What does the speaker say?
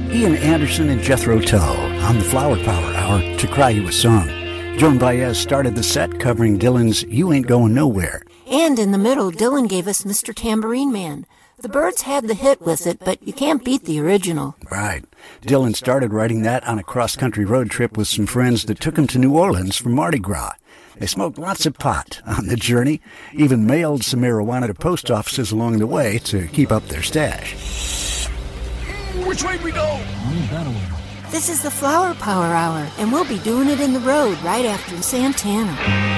Ian Anderson and Jethro Tull on the Flower Power Hour to cry you a song. Joan Baez started the set covering Dylan's You Ain't Going Nowhere. And in the middle, Dylan gave us Mr. Tambourine Man. The Byrds had the hit with it, but you can't beat the original. Right. Dylan started writing that on a cross-country road trip with some friends that took him to New Orleans for Mardi Gras. They smoked lots of pot on the journey, even mailed some marijuana to post offices along the way to keep up their stash. Which way we go? This is the Flower Power Hour, and we'll be doing it in the road right after Santana.